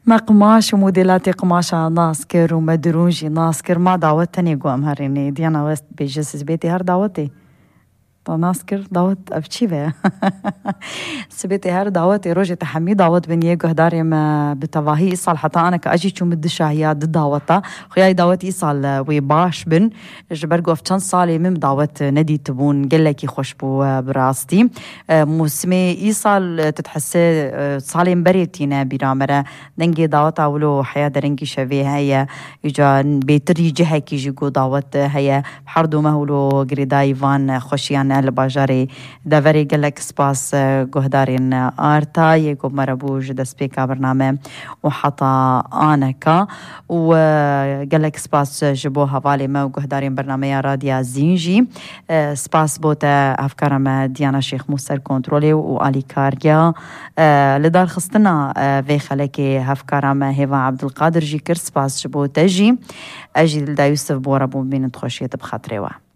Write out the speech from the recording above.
ما قماش وموديلات قماشة ناسكر ومدرونجي ناسكر ما دعوتني قوام هريني ديانا وست بيجسس بيتي هر دعوتي ناسكر دعوت أبتشي بها سبيتي هر دعوتي روجي تحمي دعوت بنيه قهداري ما بتواهي إصال حتى أنا كأجي شو مدشة هي ضد دعوتها خياي دعوتي إصال ويباش بن جبرقو في چند صالي مم دعوت ندي تبون قلكي خوش بو براستي موسمي إصال تتحسي صالي مبريتينا برامرة دنجي دعوت أولو حياة درنجي شبيه هيا يجا بيتري جهة كي جيقو دعوت هيا بحردو مهولو قريدا إيفان خوشيان الباجاري دافري قلك سباس قهدارين آرتا يقو مربوج دسبيكا برنامج وحطا آنكا وقلك سباس جبوها بالي ما وقهدارين برنامج راديا زينجي سباس بوتا أفكارم ديانا شيخ موسر كنترولي وآلي كاريا لدار خستنا في خلكي أفكارم هيفا عبد القادر جي كر سباس جبو تجي أجي لدا يوسف بورابو بين تخشيت بخاطريوه